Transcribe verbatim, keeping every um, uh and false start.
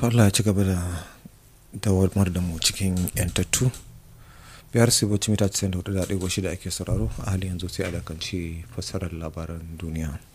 to Allah ya ci gaba da dawamar da mu cikin yantattu. Biyar sai bacci mita casa'in da hudu da ɗigo shida ake sauraro a halin yanzu sai a dakanci fassarar labaran duniya.